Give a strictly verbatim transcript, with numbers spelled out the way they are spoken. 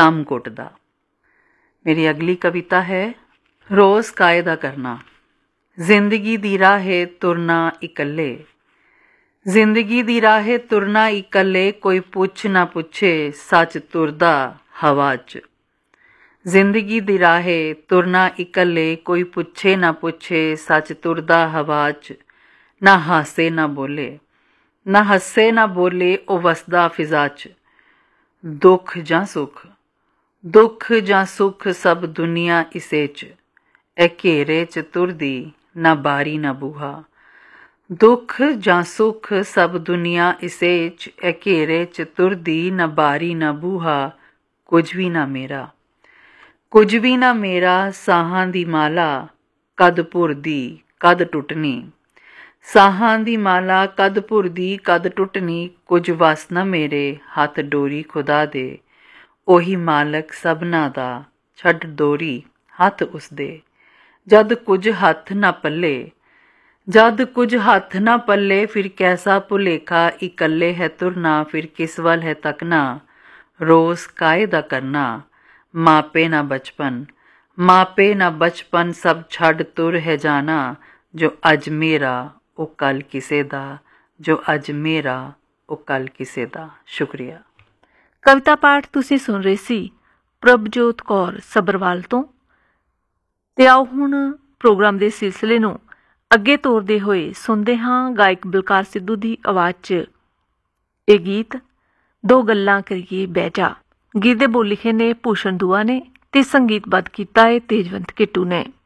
दम घुटदा। मेरी अगली कविता है रोज़ कायदा करना। जिंदगी दी राहे तुरना इकल्ले, जिंदगी दी राहे तुरना इकल्ले, कोई पुछ ना पुछे सच तुरदा हवा च। जिंदगी दी राहे तुरना इकल्ले, कोई पुछे ना पुछे सच तुरदा हवा च। ना हासे ना बोले, ना हसे ना बोले, ओ वसदा फिजा च। दुख जां सुख, दुख जां सुख सब दुनिया इसे च। ए घेरे च तुरदी ना बारी ना बूहा। दुख जां सुख सब दुनिया इसे च। ए घेरे च तुरदी ना बारी ना बूहा। कुछ भी ना मेरा, कुछ भी ना मेरा, साहां दी माला कद भुरदी कद टुटनी। साहां दी माला कद भुरदी कद टुटनी। कुछ वस ना मेरे हथ डोरी खुदा दे। ओही मालक सबना दा छड़ डोरी हथ उसदे। जद कुछ हथ ना पल्ले, जद कुछ हथ ना पल्ले, फिर कैसा भुलेखा इकल्ले है तुरना। फिर किस वल है तकना, रोज़ कायदा करना। मापे ना बचपन, मापे ना बचपन, सब छड़ तुर है जाना। जो अज मेरा ओ कल किसे दा, जो अज मेरा ओ कल किसे दा। शुक्रिया। कविता पाठ तुसीं सुन रहे सी प्रभजोत कौर सब्रवाल ਤੋਂ। ਤੇ ਆਓ ਹੁਣ ਪ੍ਰੋਗਰਾਮ ਦੇ ਸਿਲਸਿਲੇ ਨੂੰ ਅੱਗੇ ਤੋਰਦੇ ਹੋਏ ਸੁਣਦੇ ਹਾਂ ਗਾਇਕ ਬਲਕਾਰ ਸਿੱਧੂ ਦੀ ਆਵਾਜ਼ 'ਚ ਇਹ ਗੀਤ ਦੋ ਗੱਲਾਂ ਕਰੀਏ ਬਹਿ ਜਾ। ਗੀਤ ਦੇ ਬੋਲ ਲਿਖੇ ਨੇ ਭੂਸ਼ਣ ਦੂਆ ਨੇ ਤੇ ਸੰਗੀਤਬੱਧ ਕੀਤਾ ਹੈ ਤੇਜਵੰਤ ਕਿੱਟੂ ਨੇ।